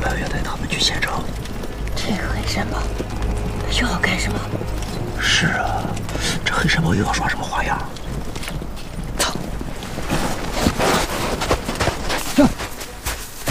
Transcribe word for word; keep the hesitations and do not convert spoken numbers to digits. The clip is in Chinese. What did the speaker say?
白月带他们去县城。 这个黑山猫，他又要干什么？ 是啊，这黑山猫又要耍什么花样？